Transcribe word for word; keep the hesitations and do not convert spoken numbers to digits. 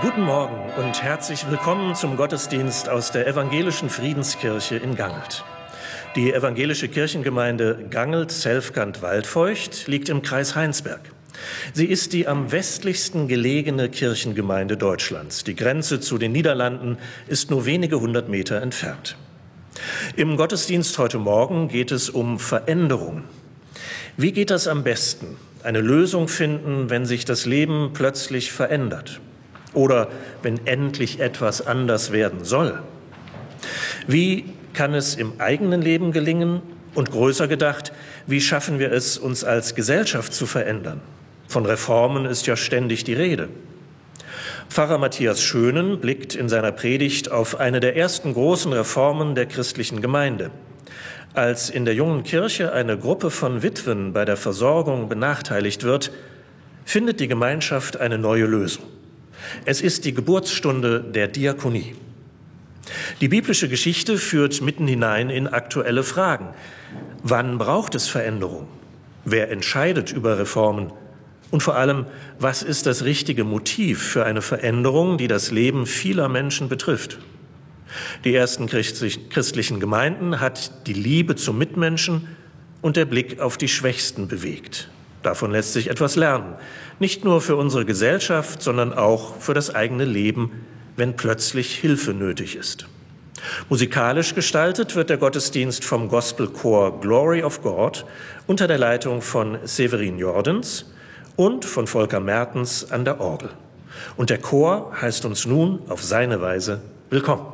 Guten Morgen und herzlich willkommen zum Gottesdienst aus der Evangelischen Friedenskirche in Gangelt. Die evangelische Kirchengemeinde Gangelt-Selfkant-Waldfeucht liegt im Kreis Heinsberg. Sie ist die am westlichsten gelegene Kirchengemeinde Deutschlands. Die Grenze zu den Niederlanden ist nur wenige hundert Meter entfernt. Im Gottesdienst heute Morgen geht es um Veränderungen. Wie geht das am besten? Eine Lösung finden, wenn sich das Leben plötzlich verändert oder wenn endlich etwas anders werden soll. Wie kann es im eigenen Leben gelingen und größer gedacht, wie schaffen wir es, uns als Gesellschaft zu verändern? Von Reformen ist ja ständig die Rede. Pfarrer Matthias Schönen blickt in seiner Predigt auf eine der ersten großen Reformen der christlichen Gemeinde. Als in der jungen Kirche eine Gruppe von Witwen bei der Versorgung benachteiligt wird, findet die Gemeinschaft eine neue Lösung. Es ist die Geburtsstunde der Diakonie. Die biblische Geschichte führt mitten hinein in aktuelle Fragen. Wann braucht es Veränderung? Wer entscheidet über Reformen? Und vor allem, was ist das richtige Motiv für eine Veränderung, die das Leben vieler Menschen betrifft? Die ersten christlichen Gemeinden hat die Liebe zum Mitmenschen und der Blick auf die Schwächsten bewegt. Davon lässt sich etwas lernen, nicht nur für unsere Gesellschaft, sondern auch für das eigene Leben, wenn plötzlich Hilfe nötig ist. Musikalisch gestaltet wird der Gottesdienst vom Gospelchor Glory of God unter der Leitung von Severin Jordens und von Volker Mertens an der Orgel. Und der Chor heißt uns nun auf seine Weise willkommen.